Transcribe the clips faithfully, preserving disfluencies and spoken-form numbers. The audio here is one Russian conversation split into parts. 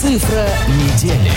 Цифра недели.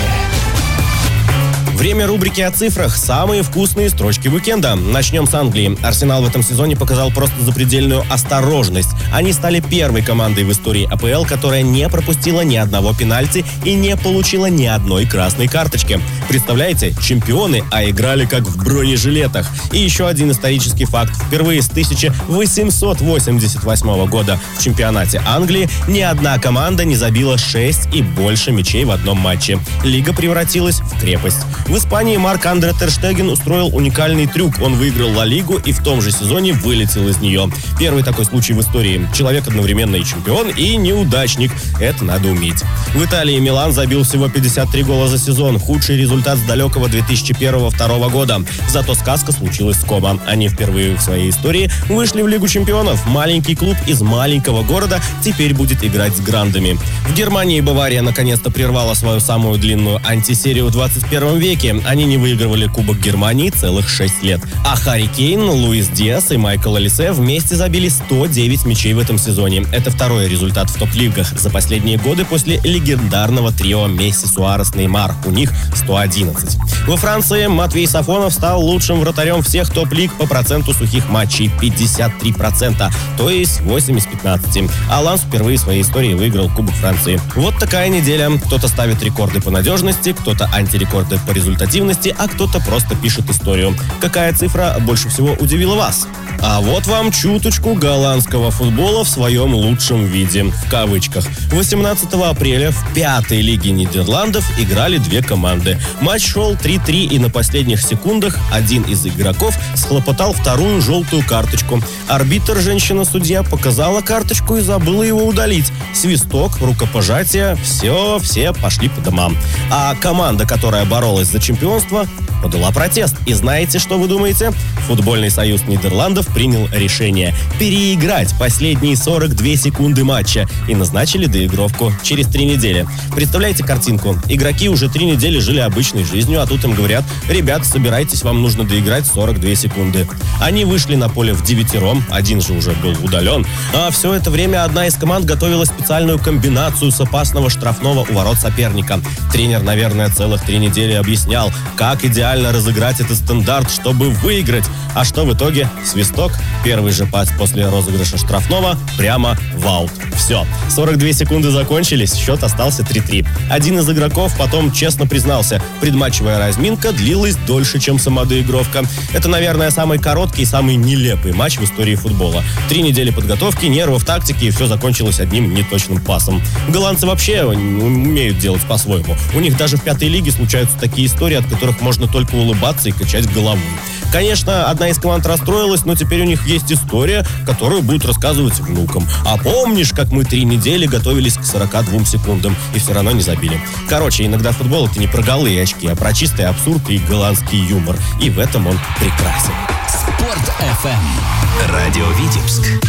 Время рубрики о цифрах. Самые вкусные строчки уикенда. Начнем с Англии. Арсенал в этом сезоне показал просто запредельную осторожность. Они стали первой командой в истории АПЛ, которая не пропустила ни одного пенальти и не получила ни одной красной карточки. Представляете, чемпионы, а играли как в бронежилетах. И еще один исторический факт. Впервые с тысяча восемьсот восемьдесят восьмого года в чемпионате Англии ни одна команда не забила шесть и больше мячей в одном матче. Лига превратилась в крепость. В Испании Марк-Андре Тер Штеген устроил уникальный трюк. Он выиграл Ла Лигу и в том же сезоне вылетел из нее. Первый такой случай в истории. Человек одновременно и чемпион, и неудачник. Это надо уметь. В Италии Милан забил всего пятьдесят три гола за сезон. Худший результат с далекого две тысячи первого-второго года. Зато сказка случилась с Комо. Они впервые в своей истории вышли в Лигу чемпионов. Маленький клуб из маленького города теперь будет играть с грандами. В Германии Бавария наконец-то прервала свою самую длинную антисерию в двадцать первом веке. Они не выигрывали Кубок Германии целых шесть лет. А Харри Кейн, Луис Диас и Майкл Олисе вместе забили сто девять мячей в этом сезоне. Это второй результат в топ-лигах за последние годы после легендарного трио Месси, Суарес, Неймар. У них сто одиннадцать. Во Франции Матвей Сафонов стал лучшим вратарем всех топ-лиг по проценту сухих матчей. пятьдесят три процента, то есть восемь из пятнадцати. А Ланс впервые в своей истории выиграл Кубок Франции. Вот такая неделя. Кто-то ставит рекорды по надежности, кто-то антирекорды по результативности, а кто-то просто пишет историю. Какая цифра больше всего удивила вас? А вот вам чуточку голландского футбола в своем лучшем виде, в кавычках. восемнадцатого апреля в пятой лиге Нидерландов играли две команды. Матч шел три-три, и на последних секундах один из игроков схлопотал вторую желтую карточку. Арбитр, женщина-судья, показала карточку и забыла его удалить. Свисток, рукопожатие, все, все пошли по домам. А команда, которая боролась за чемпионство, подала протест. И знаете, что вы думаете? Футбольный союз Нидерландов принял решение переиграть последние сорок две секунды матча и назначили доигровку через три недели. Представляете картинку? Игроки уже три недели жили обычной жизнью, а тут им говорят: ребят, собирайтесь, вам нужно доиграть сорок две секунды. Они вышли на поле в девятером, один же уже был удален, а все это время одна из команд готовила специальную комбинацию с опасного штрафного у ворот соперника. Тренер, наверное, целых три недели объяснял, как идеально разыграть этот стандарт, чтобы выиграть. А что в итоге? Свисток, первый же пас после розыгрыша штрафного, прямо в аут. Все, сорок две секунды закончились, счет остался три-три. Один из игроков потом честно признался, предматчевая разминка длилась дольше, чем сама доигровка. Это, наверное, самый короткий и самый нелепый матч в истории футбола. Три недели подготовки, нервов, тактики, и все закончилось одним неточным пасом. Голландцы вообще умеют делать по-своему. У них даже в пятой лиге случаются такие истории, от которых можно только улыбаться и качать головой. Конечно, одна из команд расстроилась, но теперь у них есть история, которую будут рассказывать внукам. А помнишь, как мы три недели готовились к сорока двум секундам и все равно не забили? Короче, иногда футбол — это не про голы и очки, а про чистый абсурд и голландский юмор. И в этом он прекрасен. Спорт эф эм. Радио Витебск.